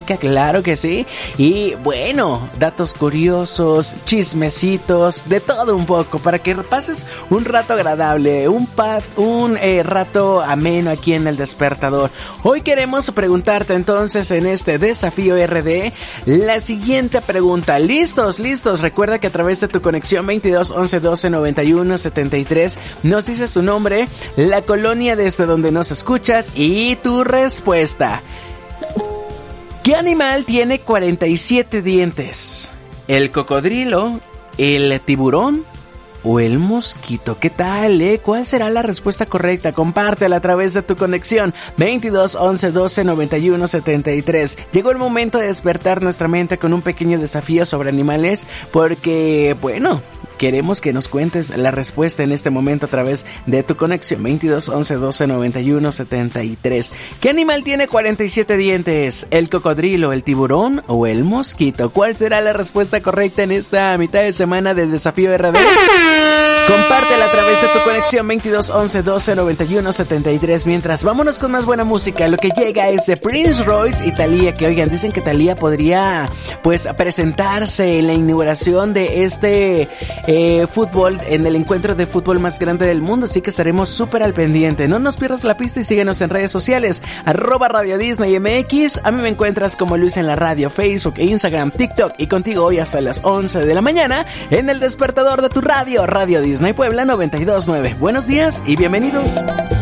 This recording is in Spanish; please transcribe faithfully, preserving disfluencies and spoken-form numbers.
música, claro que sí. Y bueno, datos curiosos, chismecitos, de todo un poco, para que pases un rato agradable, un, pa- un eh, rato ameno aquí en El Despertador. Hoy queremos preguntarte entonces en este Desafío R D la siguiente pregunta. ¿Listos? ¿Listos? Recuerda que a través de tu conexión veintidós once doce noventa y uno setenta y tres nos dices tu nombre, la colonia desde donde nos escuchas y tu respuesta. ¿Qué animal tiene cuarenta y siete dientes? ¿El cocodrilo, el tiburón o el mosquito? ¿Qué tal, eh? ¿Cuál será la respuesta correcta? Compártela a través de tu conexión veintidós once doce noventa y uno setenta y tres. Llegó el momento de despertar nuestra mente con un pequeño desafío sobre animales, porque, bueno, queremos que nos cuentes la respuesta en este momento a través de tu conexión veintidós once doce noventa y uno setenta y tres. ¿Qué animal tiene cuarenta y siete dientes? ¿El cocodrilo, el tiburón o el mosquito? ¿Cuál será la respuesta correcta en esta mitad de semana del Desafío R D? Compártela a través de tu conexión veintidós once doce noventa y uno setenta y tres. Mientras, vámonos con más buena música. Lo que llega es de Prince Royce y Thalía, que oigan, dicen que Thalía podría pues presentarse en la inauguración de este eh, fútbol, en el encuentro de fútbol más grande del mundo, así que estaremos súper al pendiente. No nos pierdas la pista y síguenos en redes sociales, arroba Radio Disney M X. A mí me encuentras como Luis en la Radio, Facebook, Instagram, TikTok, y contigo hoy hasta las once de la mañana en El Despertador de tu radio, Radio Disney Puebla noventa y dos punto nueve. Buenos días y bienvenidos.